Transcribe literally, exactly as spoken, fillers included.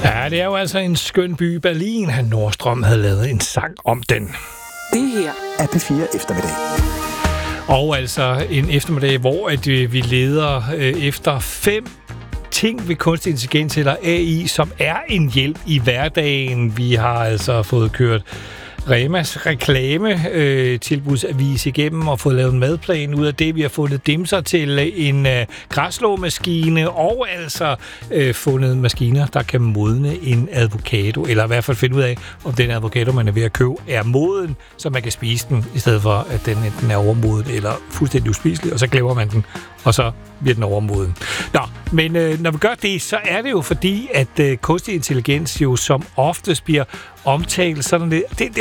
Ja, det er jo altså en skøn by, Berlin. Han Nordstrøm havde lavet en sang om den. Det her er P fire Eftermiddag. Og altså en eftermiddag, hvor at vi leder øh, efter fem ting ved kunstig intelligens eller A I, som er en hjælp i hverdagen. Vi har altså fået kørt Remas reklame øh, tilbudsavis igennem og fået lavet en madplan ud af det. Vi har fundet dimser til en øh, græsslåmaskine og altså øh, fundet maskiner, der kan modne en avocado, eller i hvert fald finde ud af, om den avocado, man er ved at købe, er moden, så man kan spise den, i stedet for, at den enten er overmoden eller fuldstændig uspiselig, og så glemmer man den, og så bliver den overmoden. Nå, men øh, når vi gør det, så er det jo fordi, at øh, kunstig intelligens jo som oftest bliver omtalt sådan lidt. Det, det